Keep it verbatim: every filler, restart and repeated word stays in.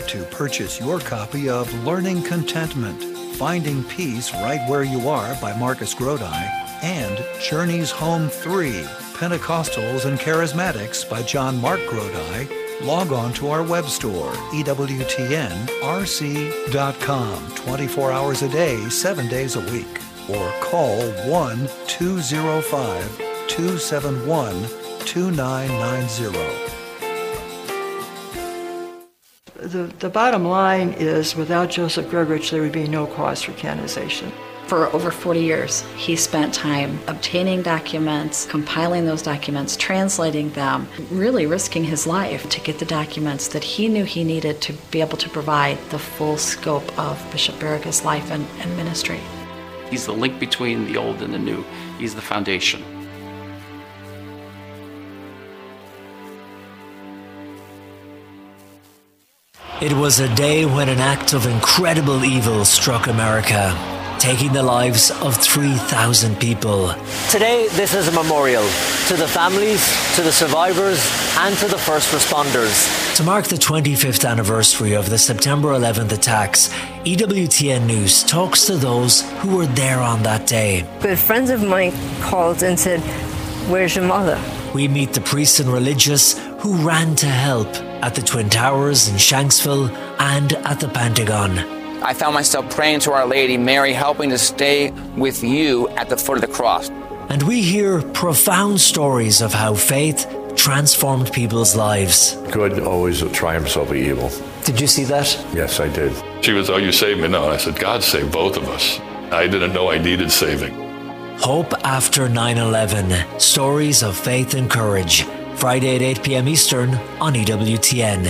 to purchase your copy of Learning Contentment, Finding Peace Right Where You Are by Marcus Grodi, and Journeys Home three, Pentecostals and Charismatics by John Mark Grodi, log on to our web store, E W T N R C dot com, twenty-four hours a day, seven days a week, or call one two oh five, two seven one, two nine nine zero. The, the bottom line is, without Joseph Gregorich, there would be no cause for canonization. For over forty years, he spent time obtaining documents, compiling those documents, translating them, really risking his life to get the documents that he knew he needed to be able to provide the full scope of Bishop Barrica's life and, and ministry. He's the link between the old and the new. He's the foundation. It was a day when an act of incredible evil struck America, taking the lives of three thousand people. Today, this is a memorial to the families, to the survivors, and to the first responders. To mark the twenty-fifth anniversary of the September eleventh attacks, E W T N News talks to those who were there on that day. Good friends of mine called and said, "Where's your mother?" We meet the priests and religious who ran to help at the Twin Towers in Shanksville and at the Pentagon. I found myself praying to Our Lady, Mary, helping to stay with you at the foot of the cross. And we hear profound stories of how faith transformed people's lives. Good always triumphs over evil. Did you see that? Yes, I did. She was, "Oh, you saved me?" No, and I said, "God saved both of us." I didn't know I needed saving. Hope After nine eleven. Stories of faith and courage. Friday at eight p.m. Eastern on E W T N.